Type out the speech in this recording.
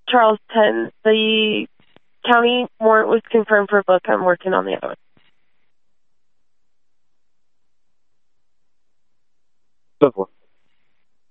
Charles 10. The county warrant was confirmed for book. I'm working on the other one. Before.